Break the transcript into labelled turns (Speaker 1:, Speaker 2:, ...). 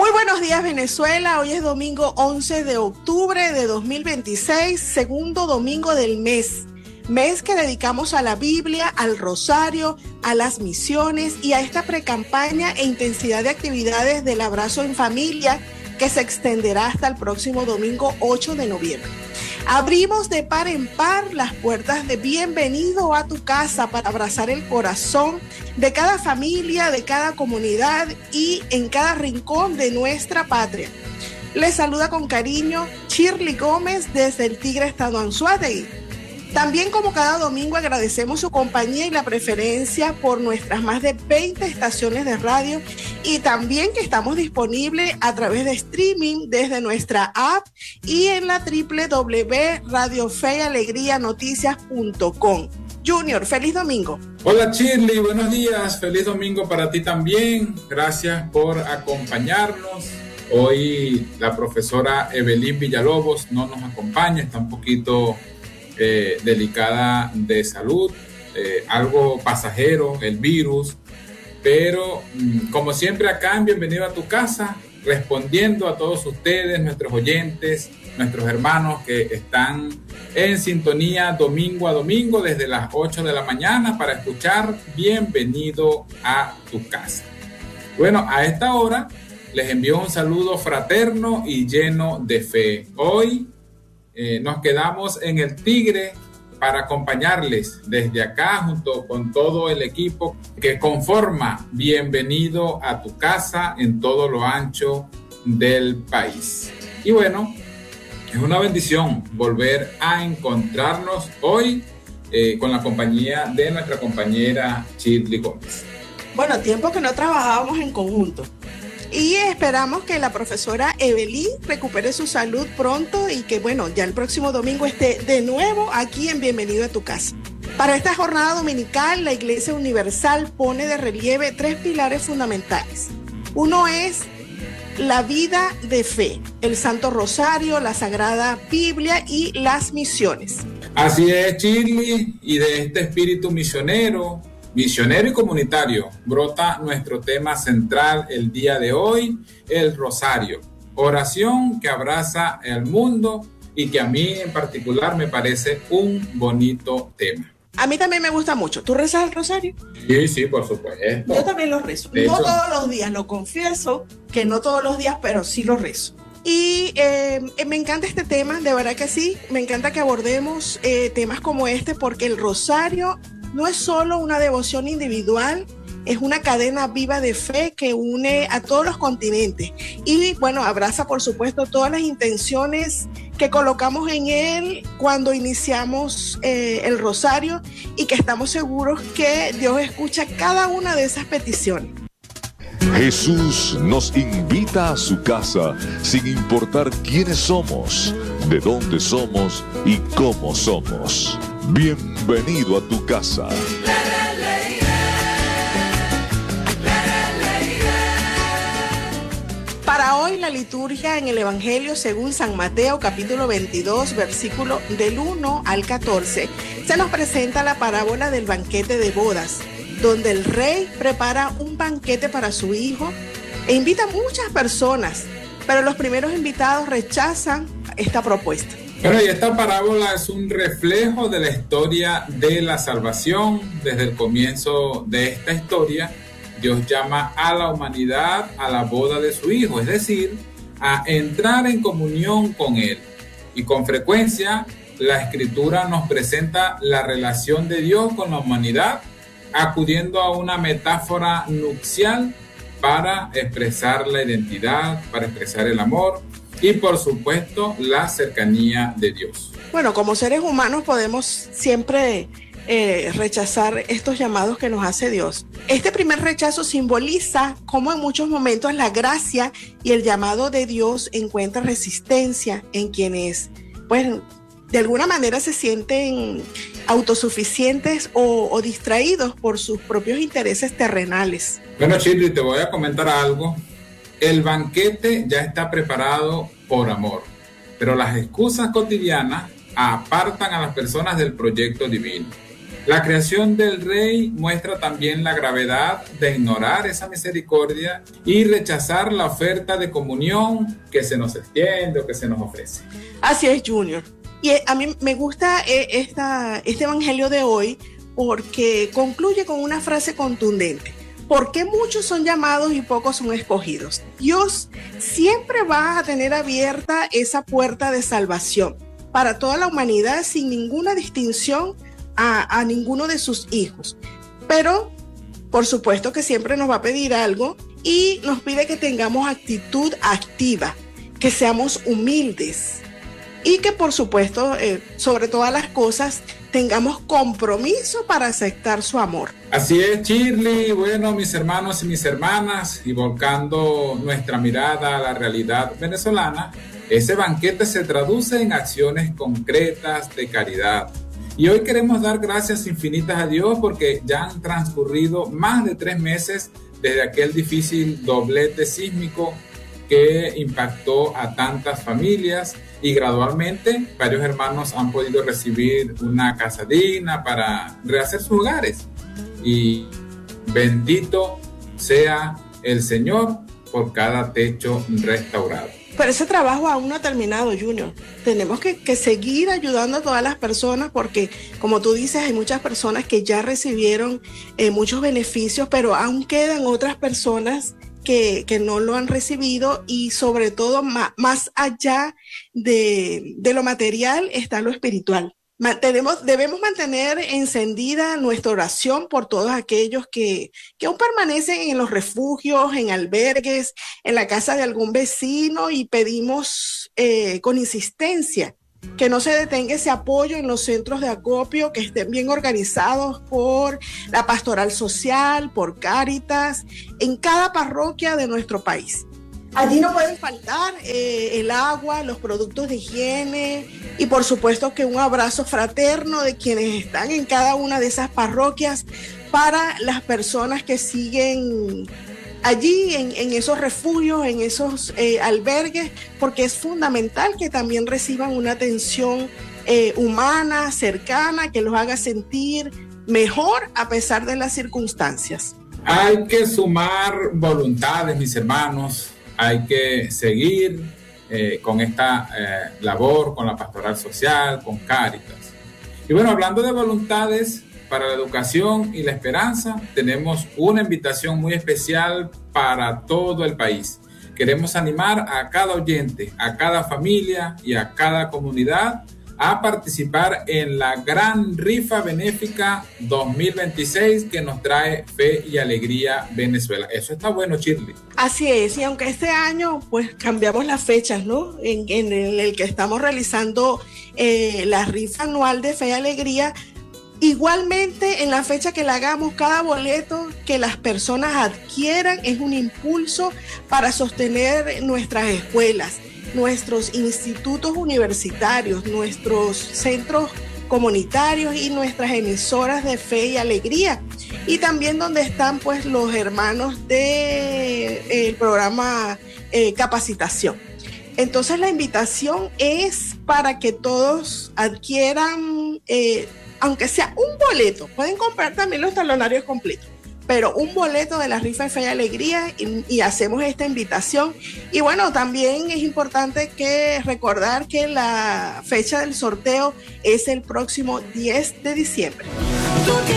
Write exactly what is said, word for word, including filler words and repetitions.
Speaker 1: Muy buenos días, Venezuela. Hoy es domingo once de octubre de dos mil veintiséis, segundo domingo del mes. Mes que dedicamos a la Biblia, al rosario, a las misiones y a esta precampaña e intensidad de actividades del abrazo en familia que se extenderá hasta el próximo domingo ocho de noviembre. Abrimos de par en par las puertas de bienvenido a tu casa para abrazar el corazón de cada familia, de cada comunidad y en cada rincón de nuestra patria. Les saluda con cariño Shirley Gómez desde el Tigre Estado Anzoátegui. También, como cada domingo, agradecemos su compañía y la preferencia por nuestras más de veinte estaciones de radio y también que estamos disponibles a través de streaming desde nuestra app y en la doble u doble u doble u punto radio fe y alegría noticias punto com. Junior, feliz domingo.
Speaker 2: Hola Shirley, buenos días, feliz domingo para ti también. Gracias por acompañarnos. Hoy la profesora Evelyn Villalobos no nos acompaña, está un poquito Eh, delicada de salud, eh, algo pasajero, el virus, pero mm, como siempre acá en Bienvenido a tu Casa, respondiendo a todos ustedes, nuestros oyentes, nuestros hermanos que están en sintonía domingo a domingo desde las ocho de la mañana para escuchar Bienvenido a tu Casa. Bueno, a esta hora les envío un saludo fraterno y lleno de fe. Hoy Eh, nos quedamos en el Tigre para acompañarles desde acá junto con todo el equipo que conforma Bienvenido a tu Casa en todo lo ancho del país. Y bueno, es una bendición volver a encontrarnos hoy eh, con la compañía de nuestra compañera Shirley Gómez.
Speaker 1: Bueno, tiempo que no trabajábamos en conjunto. Y esperamos que la profesora Evelyn recupere su salud pronto y que, bueno, ya el próximo domingo esté de nuevo aquí en Bienvenido a tu Casa. Para esta jornada dominical, la Iglesia Universal pone de relieve tres pilares fundamentales. Uno es la vida de fe, el Santo Rosario, la Sagrada Biblia y las misiones.
Speaker 2: Así es, Shirley, y de este espíritu misionero, misionero y comunitario, brota nuestro tema central el día de hoy, el rosario. Oración que abraza al mundo y que a mí en particular me parece un bonito tema.
Speaker 1: A mí también me gusta mucho. ¿Tú rezas el rosario?
Speaker 2: Sí, sí, por supuesto.
Speaker 1: Yo también lo rezo.
Speaker 2: De
Speaker 1: no
Speaker 2: hecho,
Speaker 1: todos los días, lo confieso, que no todos los días, pero sí lo rezo. Y eh, me encanta este tema, de verdad que sí. Me encanta que abordemos eh, temas como este porque el rosario no es solo una devoción individual, es una cadena viva de fe que une a todos los continentes y, bueno, abraza, por supuesto, todas las intenciones que colocamos en él cuando iniciamos eh, el rosario y que estamos seguros que Dios escucha cada una de esas peticiones.
Speaker 3: Jesús nos invita a su casa sin importar quiénes somos, de dónde somos y cómo somos. Bienvenido a tu casa.
Speaker 1: Para hoy la liturgia en el Evangelio según San Mateo capítulo veintidós versículo del uno al catorce se nos presenta la parábola del banquete de bodas, donde el rey prepara un banquete para su hijo e invita a muchas personas, pero los primeros invitados rechazan esta propuesta.
Speaker 2: Bueno, y esta parábola es un reflejo de la historia de la salvación. Desde el comienzo de esta historia, Dios llama a la humanidad a la boda de su Hijo, es decir, a entrar en comunión con Él. Y con frecuencia, la Escritura nos presenta la relación de Dios con la humanidad, acudiendo a una metáfora nupcial para expresar la identidad, para expresar el amor y, por supuesto, la cercanía de Dios.
Speaker 1: Bueno, como seres humanos podemos siempre eh, rechazar estos llamados que nos hace Dios. Este primer rechazo simboliza cómo en muchos momentos la gracia y el llamado de Dios encuentran resistencia en quienes, pues, de alguna manera se sienten autosuficientes o, o distraídos por sus propios intereses terrenales.
Speaker 2: Bueno, Shirley, te voy a comentar algo. El banquete ya está preparado por amor, pero las excusas cotidianas apartan a las personas del proyecto divino. La creación del rey muestra también la gravedad de ignorar esa misericordia y rechazar la oferta de comunión que se nos extiende o que se nos ofrece.
Speaker 1: Así es, Junior. Y a mí me gusta esta, este evangelio de hoy porque concluye con una frase contundente. ¿Por qué muchos son llamados y pocos son escogidos? Dios siempre va a tener abierta esa puerta de salvación para toda la humanidad sin ninguna distinción a, a ninguno de sus hijos. Pero, por supuesto que siempre nos va a pedir algo y nos pide que tengamos actitud activa, que seamos humildes y que, por supuesto, eh, sobre todas las cosas, tengamos compromiso para aceptar su amor.
Speaker 2: Así es, Shirley. Bueno, mis hermanos y mis hermanas, y volcando nuestra mirada a la realidad venezolana, ese banquete se traduce en acciones concretas de caridad. Y hoy queremos dar gracias infinitas a Dios porque ya han transcurrido más de tres meses desde aquel difícil doblete sísmico que impactó a tantas familias y gradualmente varios hermanos han podido recibir una casa digna para rehacer sus hogares. Y bendito sea el Señor por cada techo restaurado.
Speaker 1: Pero ese trabajo aún no ha terminado, Junior. Tenemos que, que seguir ayudando a todas las personas porque, como tú dices, hay muchas personas que ya recibieron eh, muchos beneficios, pero aún quedan otras personas Que, que no lo han recibido y sobre todo más, más allá de, de lo material está lo espiritual. Mantenemos, debemos mantener encendida nuestra oración por todos aquellos que, que aún permanecen en los refugios, en albergues, en la casa de algún vecino y pedimos eh, con insistencia que no se detenga ese apoyo en los centros de acopio, que estén bien organizados por la Pastoral Social, por Cáritas, en cada parroquia de nuestro país. Allí no pueden faltar eh, el agua, los productos de higiene y por supuesto que un abrazo fraterno de quienes están en cada una de esas parroquias para las personas que siguen allí en, en esos refugios, en esos eh, albergues, porque es fundamental que también reciban una atención eh, humana, cercana, que los haga sentir mejor a pesar de las circunstancias.
Speaker 2: Hay que sumar voluntades, mis hermanos, hay que seguir eh, con esta eh, labor, con la Pastoral Social, con Cáritas. Y bueno, hablando de voluntades, para la educación y la esperanza, tenemos una invitación muy especial para todo el país. Queremos animar a cada oyente, a cada familia y a cada comunidad a participar en la gran rifa benéfica dos mil veintiséis que nos trae Fe y Alegría Venezuela. Eso está bueno, Shirley.
Speaker 1: Así es, y aunque este año pues cambiamos las fechas, ¿no? En, en el, el que estamos realizando eh, la rifa anual de Fe y Alegría, igualmente, en la fecha que la hagamos, cada boleto que las personas adquieran es un impulso para sostener nuestras escuelas, nuestros institutos universitarios, nuestros centros comunitarios y nuestras emisoras de Fe y Alegría. Y también donde están pues los hermanos del de, eh, programa eh, Capacitación. Entonces la invitación es para que todos adquieran eh, aunque sea un boleto, pueden comprar también los talonarios completos, pero un boleto de la rifa de Fe y Alegría y, y hacemos esta invitación. Y bueno, también es importante que recordar que la fecha del sorteo es el próximo diez de diciembre.